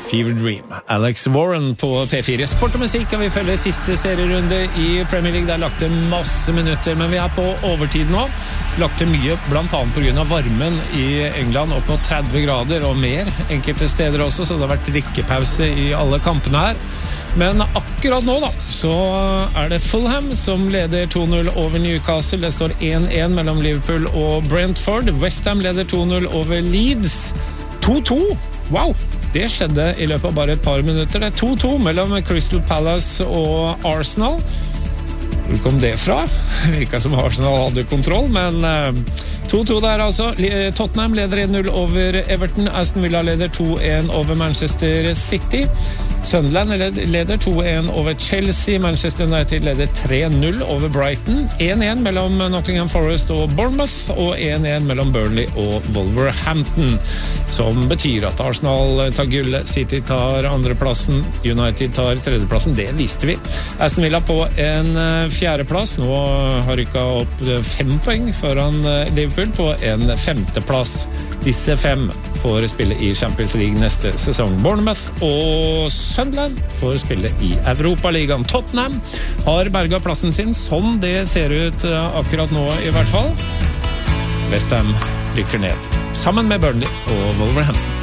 Fever Dream. Alex Warren på P4. Sport og musikk kan vi følge siste serierunde i Premier League. Det er lagt til masse minutter, men vi er på overtid nå. Lagt til mye, blant annet på grunn av varmen i England, opp mot 30 grader og mer enkelte steder også, så det har vært drikkepause i alle kampene her. Men akkurat nå da, så er det Fulham som leder 2-0 over Newcastle. Det står 1-1 mellom Liverpool og Brentford. West Ham leder 2-0 over Leeds. 2-2. Wow! Det skjedde i løpet av bare et par minutter. Det er 2-2 mellom Crystal Palace og Arsenal. Hvor kom det fra? Virket som Arsenal hadde kontroll, men 2-2 der altså. Tottenham leder 1-0 over Everton. Aston Villa leder 2-1 over Manchester City. Sunderland leder 2-1 over Chelsea. Manchester United leder 3-0 over Brighton. 1-1 mellom Nottingham Forest og Bournemouth, og 1-1 mellom Burnley og Wolverhampton, som betyr at Arsenal tar gullet, City tar andreplassen, United tar tredjeplassen. Det visste vi. Aston Villa på en fjerdeplass. Nå har rykket opp 5 poeng foran Liverpool på en femteplass. Disse 5 får spille i Champions League neste sesong. Bournemouth og Sunderland får spille i Europaligaen. Tottenham har berget plassen sin, sånn det ser ut akkurat nå i hvert fall. West Ham rykker ned, sammen med Burnley og Wolverhampton.